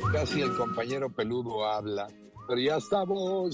Casi el compañero peludo habla, pero ya estamos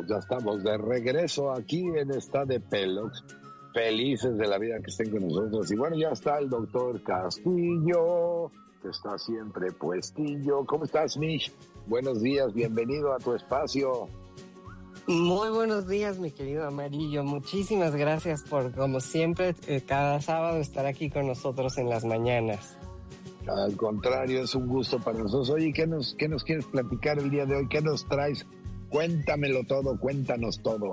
de regreso aquí en esta de Pelox, felices de la vida que estén con nosotros. Y bueno, ya está el doctor Castillo, que está siempre puestillo. ¿Cómo estás, Mish? Buenos días, bienvenido a tu espacio. Muy buenos días, mi querido Amarillo. Muchísimas gracias por, como siempre, cada sábado estar aquí con nosotros en las mañanas. Al contrario, es un gusto para nosotros. Oye, ¿qué nos quieres platicar el día de hoy? ¿Qué nos traes? Cuéntamelo todo, cuéntanos todo.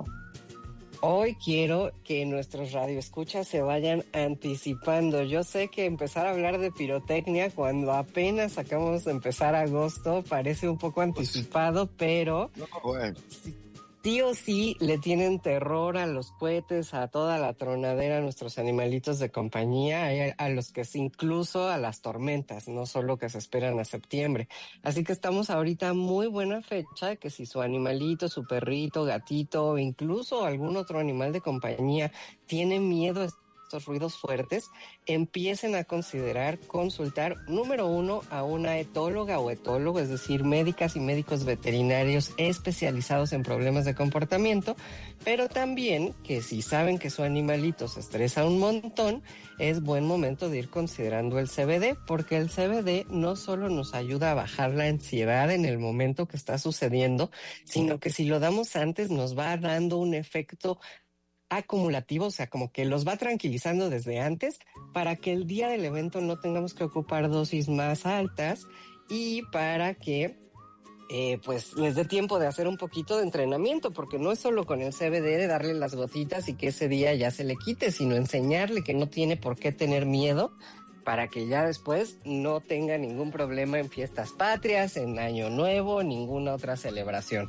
Hoy quiero que nuestros radioescuchas se vayan anticipando. Yo sé que empezar a hablar de pirotecnia cuando apenas acabamos de empezar agosto parece un poco anticipado, pero No, bueno. Sí o sí le tienen terror a los cohetes, a toda la tronadera, a nuestros animalitos de compañía, a los que incluso a las tormentas, no solo que se esperan a septiembre. Así que estamos ahorita muy buena fecha que si su animalito, su perrito, gatito o incluso algún otro animal de compañía tiene miedo a estos ruidos fuertes, empiecen a considerar consultar, número uno, a una etóloga o etólogo, es decir, médicas y médicos veterinarios especializados en problemas de comportamiento, pero también que si saben que su animalito se estresa un montón, es buen momento de ir considerando el CBD, porque el CBD no solo nos ayuda a bajar la ansiedad en el momento que está sucediendo, sino que si lo damos antes nos va dando un efecto acumulativo, o sea, como que los va tranquilizando desde antes para que el día del evento no tengamos que ocupar dosis más altas y para que pues les dé tiempo de hacer un poquito de entrenamiento, porque no es solo con el CBD de darle las gotitas y que ese día ya se le quite, sino enseñarle que no tiene por qué tener miedo para que ya después no tenga ningún problema en fiestas patrias, en Año Nuevo, ninguna otra celebración.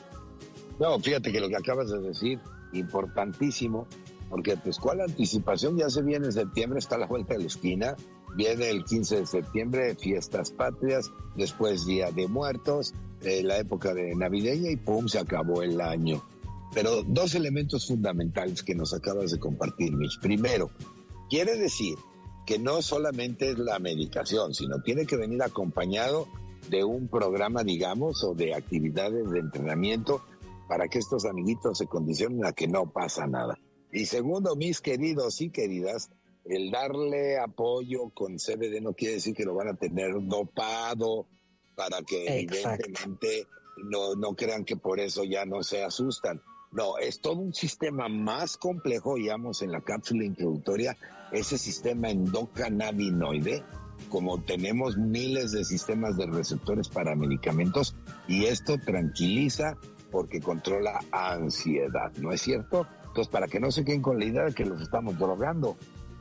No, fíjate que lo que acabas de decir, importantísimo, porque pues cuál anticipación, ya se viene en septiembre, está a la vuelta de la esquina, viene el 15 de septiembre, fiestas patrias, después Día de Muertos, la época de navideña y pum, se acabó el año. Pero dos elementos fundamentales que nos acabas de compartir, Mitch. Primero, quiere decir que no solamente es la medicación, sino tiene que venir acompañado de un programa, digamos, o de actividades de entrenamiento para que estos amiguitos se condicionen a que no pasa nada. Y segundo, mis queridos y queridas, el darle apoyo con CBD no quiere decir que lo van a tener dopado para que evidentemente no crean que por eso ya no se asustan. No, es todo un sistema más complejo, digamos, en la cápsula introductoria, ese sistema endocannabinoide, como tenemos miles de sistemas de receptores para medicamentos, y esto tranquiliza porque controla ansiedad, ¿no es cierto? Entonces, para que no se queden con la idea de que los estamos drogando.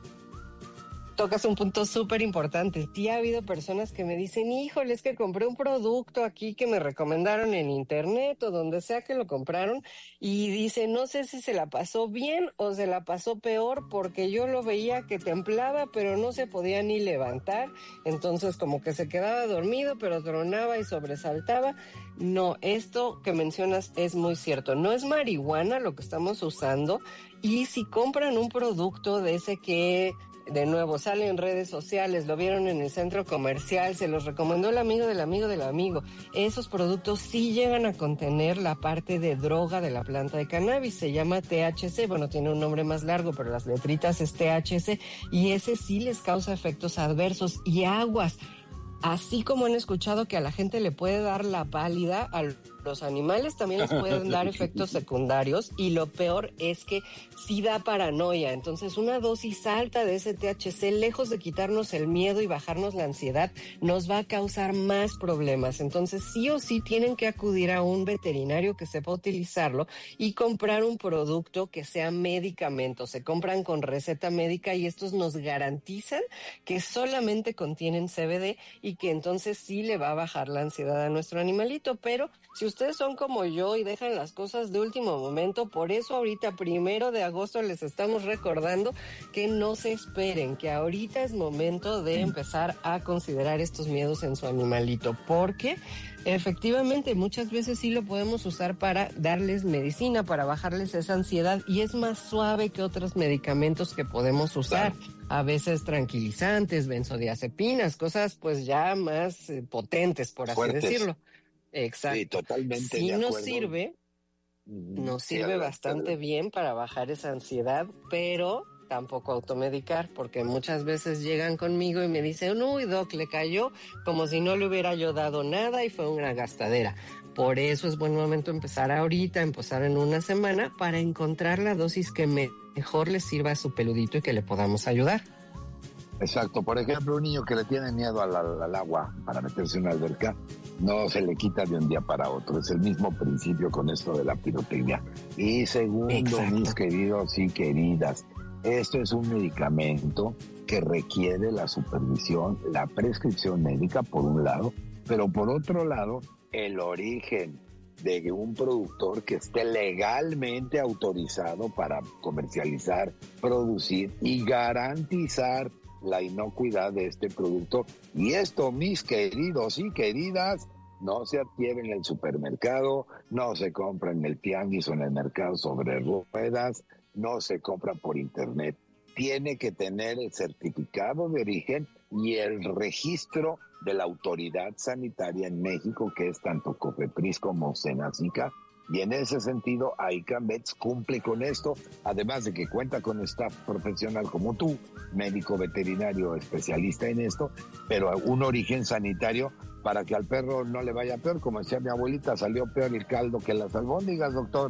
Tocas un punto súper importante. Sí ha habido personas que me dicen, híjole, es que compré un producto aquí que me recomendaron en internet o donde sea que lo compraron y dice, no sé si se la pasó bien o se la pasó peor porque yo lo veía que temblaba pero no se podía ni levantar, entonces como que se quedaba dormido pero tronaba y sobresaltaba. No, esto que mencionas es muy cierto. No es marihuana lo que estamos usando y si compran un producto de ese que de nuevo sale en redes sociales, lo vieron en el centro comercial, se los recomendó el amigo del amigo del amigo, esos productos sí llegan a contener la parte de droga de la planta de cannabis, se llama THC, bueno, tiene un nombre más largo, pero las letritas es THC, y ese sí les causa efectos adversos. Y aguas, así como han escuchado que a la gente le puede dar la pálida, a los animales también les pueden dar efectos secundarios, y lo peor es que sí da paranoia. Entonces una dosis alta de ese THC, lejos de quitarnos el miedo y bajarnos la ansiedad, nos va a causar más problemas. Entonces sí o sí tienen que acudir a un veterinario que sepa utilizarlo y comprar un producto que sea medicamento. Se compran con receta médica y estos nos garantizan que solamente contienen CBD y que entonces sí le va a bajar la ansiedad a nuestro animalito. Pero si ustedes son como yo y dejan las cosas de último momento, por eso ahorita 1 de agosto les estamos recordando que no se esperen, que ahorita es momento de empezar a considerar estos miedos en su animalito, porque efectivamente muchas veces sí lo podemos usar para darles medicina, para bajarles esa ansiedad, y es más suave que otros medicamentos que podemos usar. Claro. A veces tranquilizantes, benzodiazepinas, cosas pues ya más potentes, por así decirlo. Exacto. Sí, totalmente sí de nos acuerdo. sirve, nos sirve bastante bien para bajar esa ansiedad, pero tampoco automedicar, porque muchas veces llegan conmigo y me dicen, uy, doc, le cayó como si no le hubiera yo dado nada y fue una gastadera. Por eso es buen momento empezar ahorita, empezar en una semana para encontrar la dosis que mejor le sirva a su peludito y que le podamos ayudar. Exacto. Por ejemplo, un niño que le tiene miedo al agua para meterse en una alberca, no se le quita de un día para otro. Es el mismo principio con esto de la pirotecnia. Y segundo, exacto, mis queridos y queridas, esto es un medicamento que requiere la supervisión, la prescripción médica, por un lado, pero por otro lado, el origen de un productor que esté legalmente autorizado para comercializar, producir y garantizar la inocuidad de este producto. Y esto, mis queridos y queridas, no se adquiere en el supermercado, no se compra en el tianguis o en el mercado sobre ruedas, no se compra por internet. Tiene que tener el certificado de origen y el registro de la autoridad sanitaria en México, que es tanto COFEPRIS como SENASICA, y en ese sentido ICAM Vets cumple con esto, además de que cuenta con staff profesional como tú, médico veterinario especialista en esto, pero un origen sanitario para que al perro no le vaya peor. Como decía mi abuelita, salió peor el caldo que las albóndigas, doctor.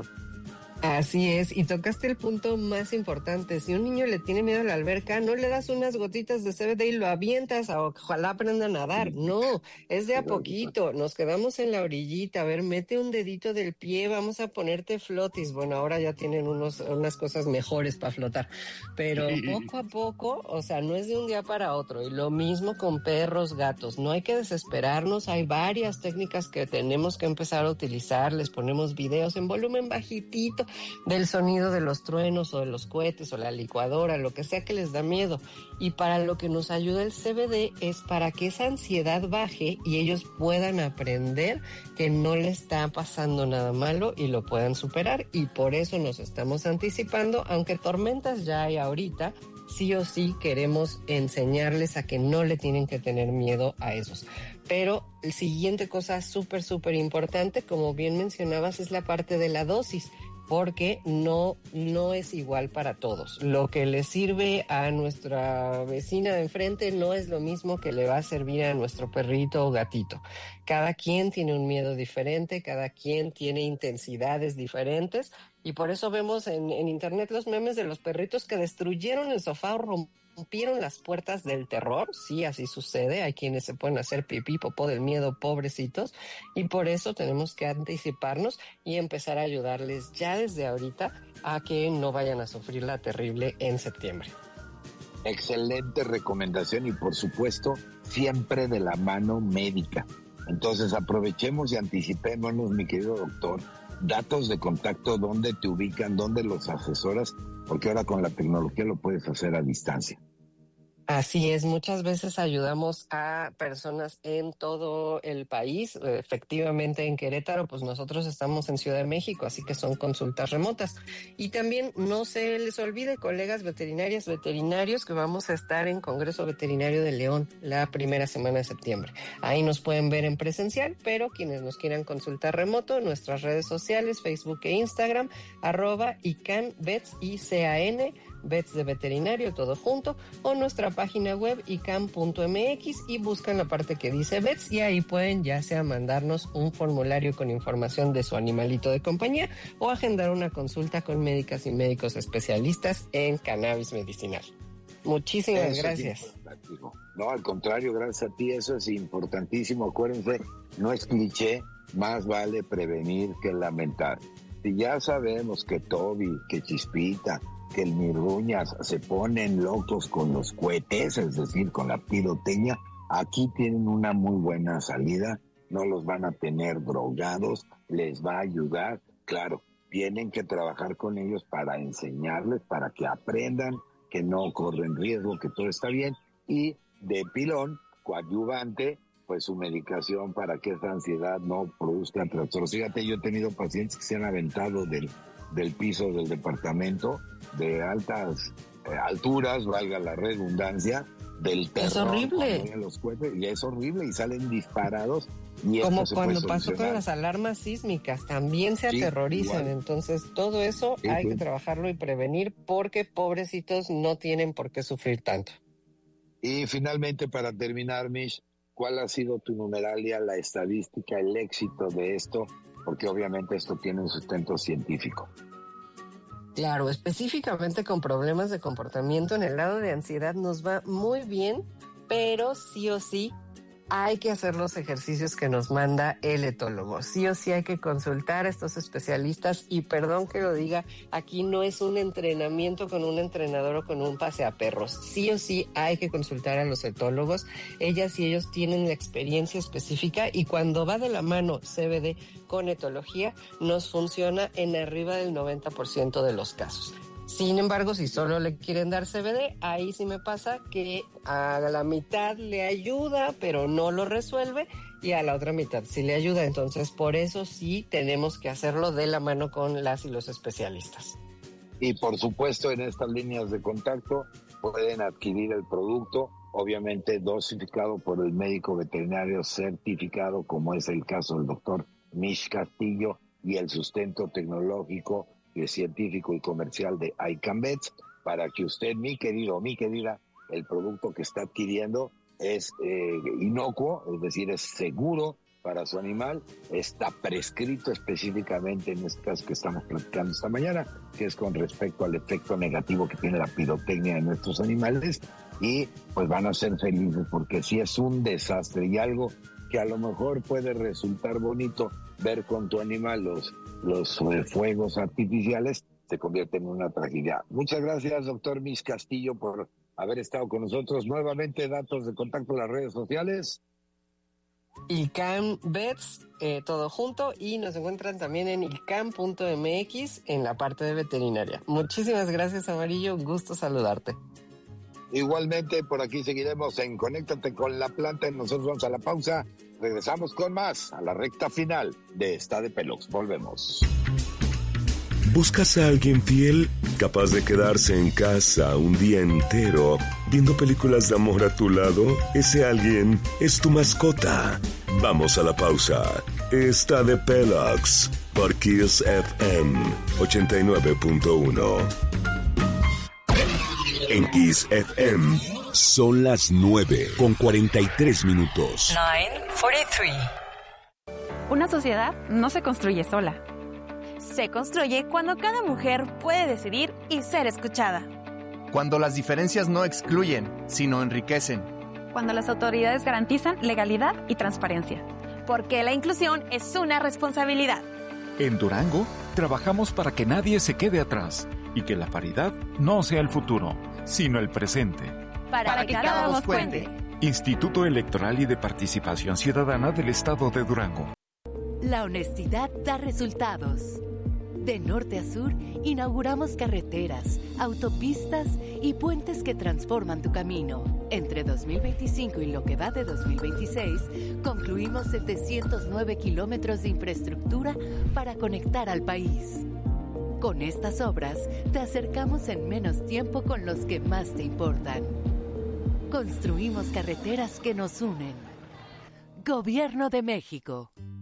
Así es, y tocaste el punto más importante. Si un niño le tiene miedo a la alberca, no le das unas gotitas de CBD y lo avientas, ojalá aprenda a nadar. No, es de a poquito. Nos quedamos en la orillita, a ver, mete un dedito del pie, vamos a ponerte flotis. Bueno, ahora ya tienen unas cosas mejores para flotar, pero poco a poco, o sea, no es de un día para otro. Y lo mismo con perros, gatos. No hay que desesperarnos, hay varias técnicas que tenemos que empezar a utilizar. Les ponemos videos en volumen bajitito del sonido de los truenos o de los cohetes o la licuadora, lo que sea que les da miedo. Y para lo que nos ayuda el CBD es para que esa ansiedad baje y ellos puedan aprender que no le está pasando nada malo y lo puedan superar. Y por eso nos estamos anticipando, aunque tormentas ya hay ahorita, sí o sí queremos enseñarles a que no le tienen que tener miedo a esos. Pero la siguiente cosa súper importante, como bien mencionabas, es la parte de la dosis, porque no es igual para todos. Lo que le sirve a nuestra vecina de enfrente no es lo mismo que le va a servir a nuestro perrito o gatito. Cada quien tiene un miedo diferente, cada quien tiene intensidades diferentes, y por eso vemos en internet los memes de los perritos que destruyeron el sofá o rompieron las puertas del terror. Sí, así sucede. Hay quienes se pueden hacer pipí, popó del miedo, pobrecitos, y por eso tenemos que anticiparnos y empezar a ayudarles ya desde ahorita a que no vayan a sufrir la terrible en septiembre. Excelente recomendación y por supuesto siempre de la mano médica. Entonces aprovechemos y anticipémonos, mi querido doctor, datos de contacto, dónde te ubican, dónde los asesoras, porque ahora con la tecnología lo puedes hacer a distancia. Así es, muchas veces ayudamos a personas en todo el país. Efectivamente, en Querétaro, pues nosotros estamos en Ciudad de México, así que son consultas remotas. Y también no se les olvide, colegas veterinarias, veterinarios, que vamos a estar en Congreso Veterinario de León la primera semana de septiembre. Ahí nos pueden ver en presencial, pero quienes nos quieran consultar remoto, nuestras redes sociales, Facebook e Instagram, @ICANVets, ICAN, Vets de veterinario, todo junto, o nuestra página web icam.mx y buscan la parte que dice Vets y ahí pueden ya sea mandarnos un formulario con información de su animalito de compañía o agendar una consulta con médicas y médicos especialistas en cannabis medicinal. Muchísimas gracias. No, al contrario, gracias a ti, eso es importantísimo. Acuérdense, no es cliché, más vale prevenir que lamentar. Si ya sabemos que Toby, que Chispita, que el Mirruñas se ponen locos con los cohetes, es decir, con la pirotecnia, aquí tienen una muy buena salida no los van a tener drogados, les va a ayudar. Claro, tienen que trabajar con ellos para enseñarles, para que aprendan que no corren riesgo, que todo está bien. Y de pilón, coadyuvante, pues su medicación para que esa ansiedad no produzca trastornos. Fíjate, yo he tenido pacientes que se han aventado del piso del departamento de altas alturas, valga la redundancia, del terror. Es horrible. Los cohetes, y es horrible y salen disparados. Y como cuando pasó con las alarmas sísmicas, también se aterrorizan. Igual. Entonces, todo eso hay que trabajarlo y prevenir porque pobrecitos no tienen por qué sufrir tanto. Y finalmente, para terminar, Mish, ¿cuál ha sido tu numeralia, la estadística, el éxito de esto? Porque obviamente esto tiene un sustento científico. Claro, específicamente con problemas de comportamiento en el lado de ansiedad nos va muy bien, pero sí o sí hay que hacer los ejercicios que nos manda el etólogo. Sí o sí hay que consultar a estos especialistas y perdón que lo diga, aquí no es un entrenamiento con un entrenador o con un paseaperros. Sí o sí hay que consultar a los etólogos. Ellas y ellos tienen la experiencia específica y cuando va de la mano CBD con etología nos funciona en arriba del 90% de los casos. Sin embargo, si solo le quieren dar CBD, ahí sí me pasa que a la mitad le ayuda, pero no lo resuelve, y a la otra mitad sí le ayuda. Entonces, por eso sí tenemos que hacerlo de la mano con las y los especialistas. Y por supuesto, en estas líneas de contacto pueden adquirir el producto, obviamente dosificado por el médico veterinario certificado, como es el caso del doctor Mish Castillo, y el sustento tecnológico científico y comercial de iCanVets, para que usted, mi querido o mi querida, el producto que está adquiriendo es inocuo, es decir, es seguro para su animal, está prescrito específicamente en este caso que estamos platicando esta mañana, que es con respecto al efecto negativo que tiene la pirotecnia en nuestros animales, y pues van a ser felices, porque si es un desastre y algo que a lo mejor puede resultar bonito ver con tu animal los fuegos artificiales, se convierte en una tragedia. Muchas gracias, doctor Mish Castillo, por haber estado con nosotros. Nuevamente, datos de contacto en las redes sociales. iCanVets, todo junto, y nos encuentran también en ican.mx en la parte de veterinaria. Muchísimas gracias, Amarillo, gusto saludarte. Igualmente, por aquí seguiremos en Conéctate con la Planta. Nosotros vamos a la pausa. Regresamos con más a la recta final de Está de Pelos. Volvemos. ¿Buscas a alguien fiel, capaz de quedarse en casa un día entero, viendo películas de amor a tu lado? Ese alguien es tu mascota. Vamos a la pausa. Está de Pelos por Kiss FM 89.1. En Kiss FM son las 9:43. 9:43. Una sociedad no se construye sola. Se construye cuando cada mujer puede decidir y ser escuchada. Cuando las diferencias no excluyen, sino enriquecen. Cuando las autoridades garantizan legalidad y transparencia. Porque la inclusión es una responsabilidad. En Durango, trabajamos para que nadie se quede atrás y que la paridad no sea el futuro, sino el presente. Para que cada voz cuente. Instituto Electoral y de Participación Ciudadana del Estado de Durango. La honestidad da resultados. De norte a sur, inauguramos carreteras, autopistas y puentes que transforman tu camino. Entre 2025 y lo que va de 2026, concluimos 709 kilómetros de infraestructura para conectar al país. Con estas obras, te acercamos en menos tiempo con los que más te importan. Construimos carreteras que nos unen. Gobierno de México.